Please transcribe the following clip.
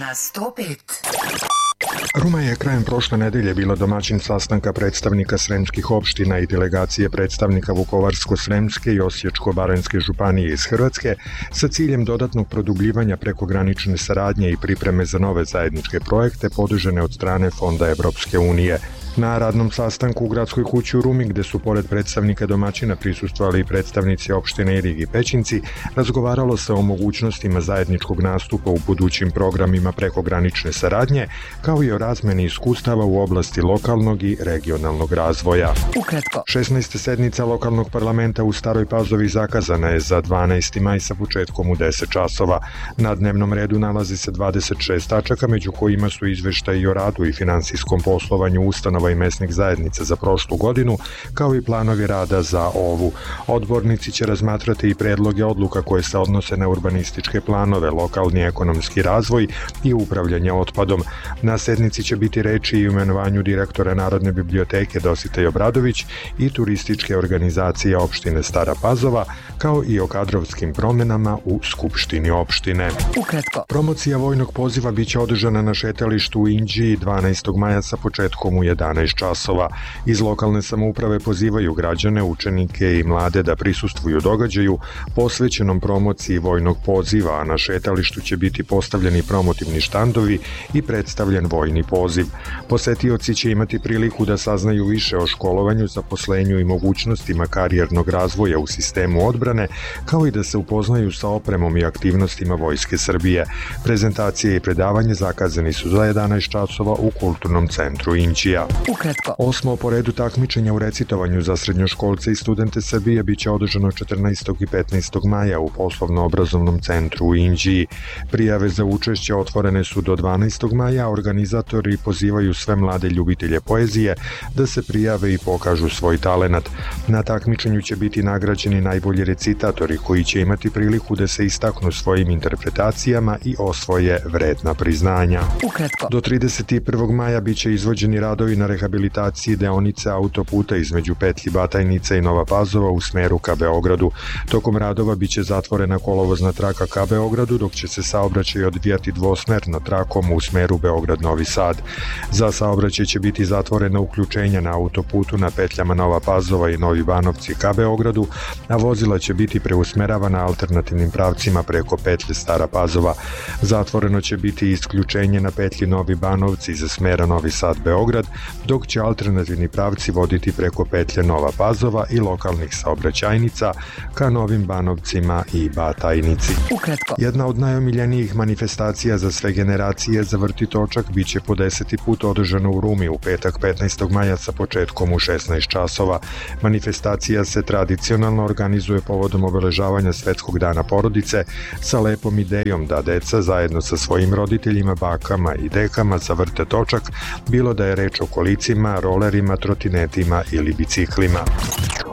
na 105. Ruma je krajem prošle nedelje bila domaćin sastanka predstavnika sremskih opština i delegacije predstavnika Vukovarsko-sremske i Osječko-baranjske županije iz Hrvatske sa ciljem dodatnog produbljivanja prekogranične saradnje i pripreme za nove zajedničke projekte podržane od strane Fonda Evropske unije. Na radnom sastanku u Gradskoj kući u Rumi, gde su pored predstavnika domaćina prisustvovali i predstavnici opštine Irig i Pećinci, razgovaralo se o mogućnostima zajedničkog nastupa u budućim programima prekogranične saradnje, kao i o razmeni iskustava u oblasti lokalnog i regionalnog razvoja. Ukratko. 16. sednica lokalnog parlamenta u Staroj Pazovi zakazana je za 12. maj sa početkom u 10 časova. Na dnevnom redu nalazi se 26 tačaka, među kojima su izveštaji o radu i finansijskom poslovanju ustanova i mesnih zajednica za prošlu godinu, kao i planovi rada za ovu. Odbornici će razmatrati i predloge odluka koje se odnose na urbanističke planove, lokalni ekonomski razvoj i upravljanje otpadom. Na sednici će biti reči i imenovanju direktora Narodne biblioteke Dositej Obradović i turističke organizacije opštine Stara Pazova, kao i o kadrovskim promenama u Skupštini opštine. Ukratko. Promocija vojnog poziva biće održana na šetalištu u Inđiji 12. maja sa početkom u 11 časova. Iz lokalne samouprave pozivaju građane, učenike i mlade da prisustvuju događaju posvećenom promociji vojnog poziva, a na šetalištu će biti postavljeni promotivni štandovi i predstavljen vojni poziv. Posetioci će imati priliku da saznaju više o školovanju, zaposlenju i mogućnostima karijernog razvoja u sistemu odbrane, kao i da se upoznaju sa opremom i aktivnostima Vojske Srbije. Prezentacije i predavanje zakazani su za 11 časova u Kulturnom centru Inđija. Ukratko. 8. po redu takmičenja u recitovanju za srednjoškolce i studente Srbije biće održano 14. i 15. maja u poslovno-obrazovnom centru u Inđiji. Prijave za učešće otvorene su do 12. maja, a organizatori pozivaju sve mlade ljubitelje poezije da se prijave i pokažu svoj talenat. Na takmičenju će biti nagrađeni najbolji recitatori koji će imati priliku da se istaknu svojim interpretacijama i osvoje vredna priznanja. Ukratko. Do 31. maja biće izvođeni radovi na rehabilitaciji deonice autoputa između petlji Batajnica i Nova Pazova u smeru ka Beogradu. Tokom radova biće zatvorena kolovozna traka ka Beogradu, dok će se saobraćaj odvijati dvosmerno trakom u smeru Beograd-Novi Sad. Za saobraćaj će biti zatvorena uključenja na autoputu na petljama Nova Pazova i Novi Banovci ka Beogradu, a vozila će biti preusmeravana alternativnim pravcima preko petlje Stara Pazova. Zatvoreno će biti isključenje na petlji Novi Banovci za smera Novi Sad-Beograd, dok će alternativni pravci voditi preko petlje Nova Pazova i lokalnih saobraćajnica ka Novim Banovcima i Batajnici. Ukratko. Jedna od najomiljenijih manifestacija za sve generacije za Vrti točak biće po 10. put održana u Rumi u petak 15. maja sa početkom u 16 časova. Manifestacija se tradicionalno organizuje povodom obeležavanja Svetskog dana porodice sa lepom idejom da deca zajedno sa svojim roditeljima, bakama i dekama zavrte točak, bilo da je reč o kolicima, rolerima, trotinetima ili biciklima.